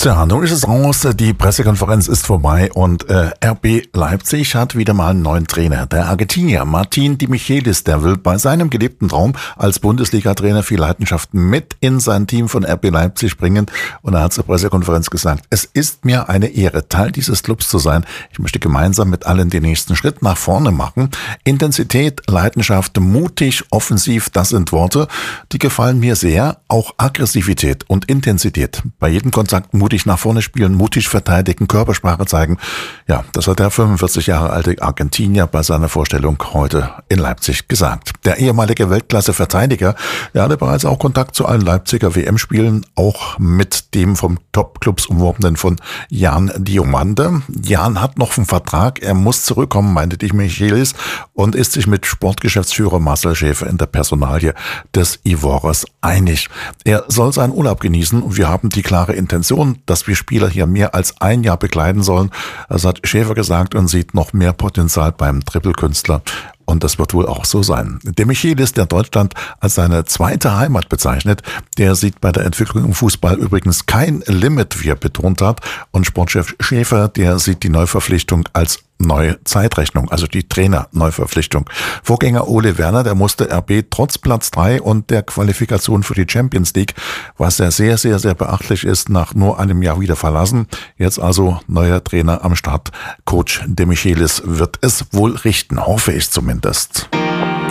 Tja, nun ist es raus, die Pressekonferenz ist vorbei und RB Leipzig hat wieder mal einen neuen Trainer. Der Argentinier Martin Di Michelis, der will bei seinem gelebten Traum als Bundesliga-Trainer viel Leidenschaft mit in sein Team von RB Leipzig bringen. Und er hat zur Pressekonferenz gesagt, es ist mir eine Ehre, Teil dieses Clubs zu sein. Ich möchte gemeinsam mit allen den nächsten Schritt nach vorne machen. Intensität, Leidenschaft, mutig, offensiv, das sind Worte, die gefallen mir sehr. Auch Aggressivität und Intensität. Bei jedem Kontakt mutig nach vorne spielen, mutig verteidigen, Körpersprache zeigen. Ja, das hat der 45 Jahre alte Argentinier bei seiner Vorstellung heute in Leipzig gesagt. Der ehemalige Weltklasse-Verteidiger, der hatte bereits auch Kontakt zu allen Leipziger WM-Spielen, auch mit dem vom Top-Clubs umworbenen von Jan Diomande. Jan hat noch einen Vertrag, er muss zurückkommen, meinte Di Michelis, und ist sich mit Sportgeschäftsführer Marcel Schäfer in der Personalie des Ivorers einig. Er soll seinen Urlaub genießen und wir haben die klare Intention, dass wir Spieler hier mehr als ein Jahr begleiten sollen. Das hat Schäfer gesagt und sieht noch mehr Potenzial beim Trippelkünstler. Und das wird wohl auch so sein. Der Michelis, der Deutschland als seine zweite Heimat bezeichnet, der sieht bei der Entwicklung im Fußball übrigens kein Limit, wie er betont hat. Und Sportchef Schäfer, der sieht die Neuverpflichtung als neue Zeitrechnung, also die Trainer-Neuverpflichtung. Vorgänger Ole Werner, der musste RB trotz Platz 3 und der Qualifikation für die Champions League, was ja sehr, sehr, sehr beachtlich ist, nach nur einem Jahr wieder verlassen. Jetzt also neuer Trainer am Start. Coach Di Michelis wird es wohl richten, hoffe ich zumindest.